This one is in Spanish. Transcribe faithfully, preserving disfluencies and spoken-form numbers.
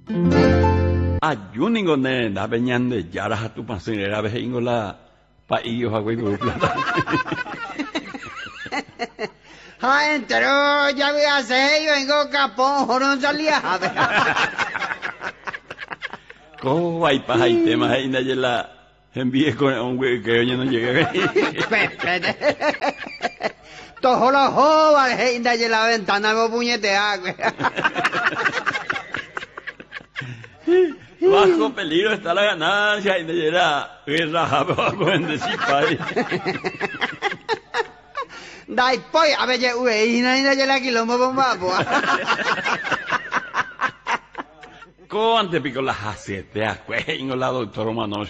Ayuningo ne da beñande yara hatu pasinera veje ingola pa iyo hagüey por plata. Ah, entró, ya voy a hacer, yo vengo capón, no salía. ¿Cómo hay paja y temas ahí nadie la envíe con un güey que hoy no llegue? Todos los jóvenes ahí nadie la ventana me puñetea. Bajo peligro está la ganancia y nadie la guerra bajo en decir país. Dai poi a veces güey, nadie la quilombo con papo. ¿Cómo ante pico las hace? Te acuerdo la doctora Manos.